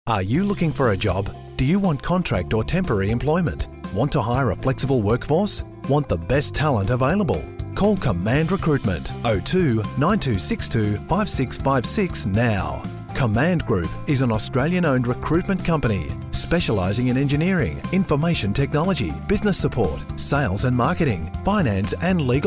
Are you looking for a job? Do you want contract or temporary employment? Want to hire a flexible workforce? Want the best talent available? Call Command Recruitment 02 9262 5656 now. Command Group is an Australian-owned recruitment company specialising in engineering, information technology, business support, sales and marketing, finance and legal